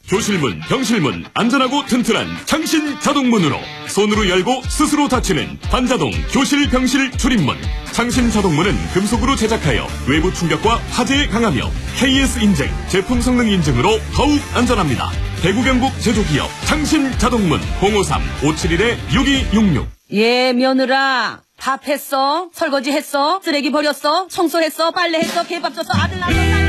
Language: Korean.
교실문, 병실문 안전하고 튼튼한 창신 자동문으로 손으로 열고 스스로 닫히는 반자동 교실 병실 출입문. 창신 자동문은 금속으로 제작하여 외부 충격과 화재에 강하며 KS 인증, 제품 성능 인증으로 더욱 안전합니다. 대구 경북 제조기업 창신 자동문 053-571-6266. 예, 며느라. 밥 했어? 설거지 했어? 쓰레기 버렸어? 청소했어? 빨래했어? 개밥 줬어? 아들 낳았어?